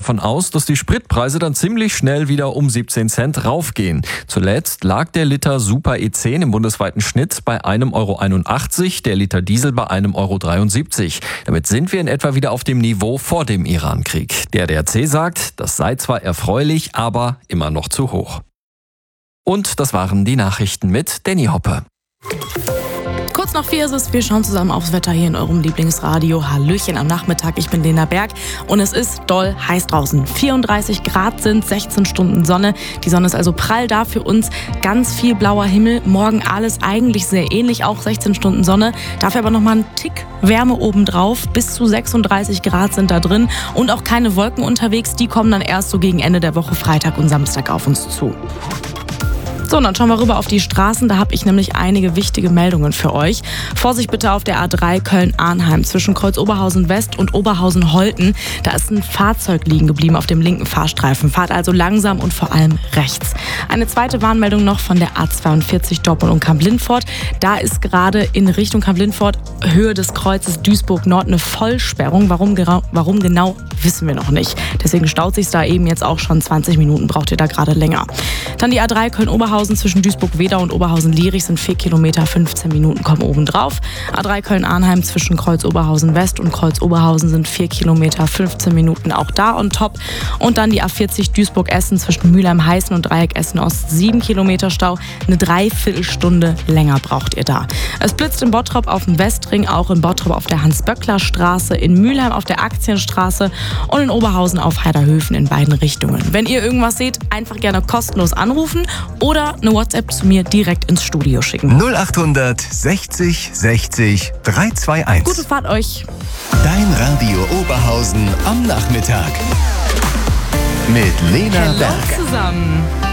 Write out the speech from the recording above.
davon aus, dass die Spritpreise dann ziemlich schnell wieder um 17 Cent raufgehen. Zuletzt lag der Liter Super E10 im bundesweiten Schnitt bei 1,81 €, der Liter Diesel bei 1,73 €. Damit sind wir in etwa wieder auf dem Niveau vor dem Irankrieg. Der ADAC sagt, das sei zwar erfreulich, aber immer noch zu hoch. Und das waren die Nachrichten mit Danny Hoppe. Kurz nach 4 ist es, wir schauen zusammen aufs Wetter hier in eurem Lieblingsradio. Hallöchen am Nachmittag, ich bin Lena Berg und es ist doll heiß draußen. 34 Grad sind, 16 Stunden Sonne. Die Sonne ist also prall da für uns, ganz viel blauer Himmel. Morgen alles eigentlich sehr ähnlich, auch 16 Stunden Sonne. Dafür aber nochmal ein Tick Wärme obendrauf, bis zu 36 Grad sind da drin und auch keine Wolken unterwegs. Die kommen dann erst so gegen Ende der Woche, Freitag und Samstag auf uns zu. So, und dann schauen wir rüber auf die Straßen. Da habe ich nämlich einige wichtige Meldungen für euch. Vorsicht bitte auf der A3 Köln-Arnheim zwischen Kreuz-Oberhausen-West und Oberhausen-Holten. Da ist ein Fahrzeug liegen geblieben auf dem linken Fahrstreifen. Fahrt also langsam und vor allem rechts. Eine zweite Warnmeldung noch von der A42 Dortmund und Kamp-Lindfort. Da ist gerade in Richtung Kamp-Lindfort Höhe des Kreuzes Duisburg-Nord eine Vollsperrung. Warum genau, wissen wir noch nicht. Deswegen staut sich da eben jetzt auch schon 20 Minuten. Braucht ihr da gerade länger. Dann die A3 Köln-Oberhausen zwischen Duisburg-Wedau und Oberhausen-Lierich sind 4 Kilometer, 15 Minuten kommen oben drauf. A3 Köln-Arnheim zwischen Kreuz-Oberhausen-West und Kreuz-Oberhausen sind 4 Kilometer, 15 Minuten auch da on top. Und dann die A40 Duisburg-Essen zwischen Mülheim-Heißen und Dreieck Essen-Ost, 7 Kilometer Stau. Eine Dreiviertelstunde länger braucht ihr da. Es blitzt in Bottrop auf dem Westring, auch in Bottrop auf der Hans-Böckler-Straße, in Mülheim auf der Aktienstraße und in Oberhausen auf Heiderhöfen in beiden Richtungen. Wenn ihr irgendwas seht, einfach gerne kostenlos anrufen oder eine WhatsApp zu mir direkt ins Studio schicken. 0800 60 60 321. Gute Fahrt euch. Dein Radio Oberhausen am Nachmittag. Mit Lena Berg. Hallo zusammen.